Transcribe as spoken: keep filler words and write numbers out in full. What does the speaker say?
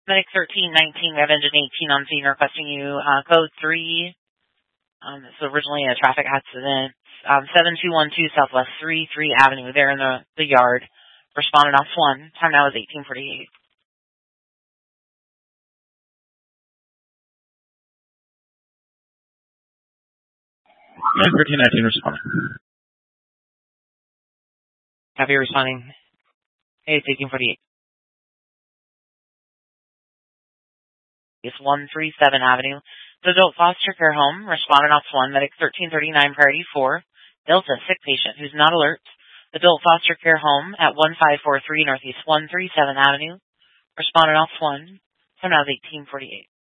Medic thirteen nineteen, we have engine eighteen on scene requesting you. Uh, code three. Um, this was originally a traffic accident. Um, seven two one two Southwest three three Avenue, there in the, the yard. Responded off one. Time now is eighteen forty-eight. Medic thirteen nineteen responding. Happy responding. Hey, it's eighteen forty-eight. It's one three seven Avenue. The adult foster care home, responded off one, medic thirteen thirty-nine, priority four. Delta, sick patient who's not alert. Adult foster care home at one five four three Northeast one thirty-seven Avenue. Responded off one. Time now is eighteen forty-eight.